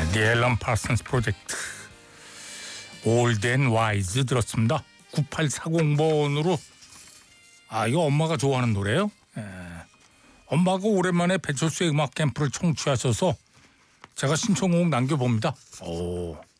The Alan Parsons Project Old and Wise 들었습니다. 9840번으로 이거 엄마가 좋아하는 노래예요. 엄마가 오랜만에 배철수의 음악 캠프를 청취하셔서 제가 신청곡 남겨봅니다.